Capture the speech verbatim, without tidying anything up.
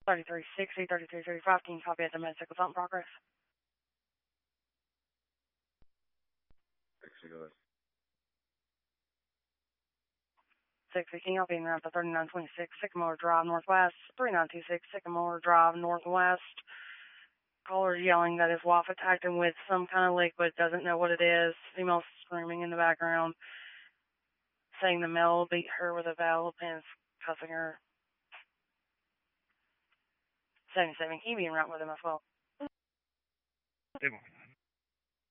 thirty-three sixty, thirty-three thirty-five, can you copy a domestic assault in progress? sixty, can you help me around to thirty-nine twenty-six Sycamore Drive Northwest, three nine two six Sycamore Drive Northwest. Caller yelling that his wife attacked him with some kind of liquid, doesn't know what it is. Female screaming in the background, saying the male beat her with a valve and is cussing her. seventy-seven, can you be around with him as well? Table.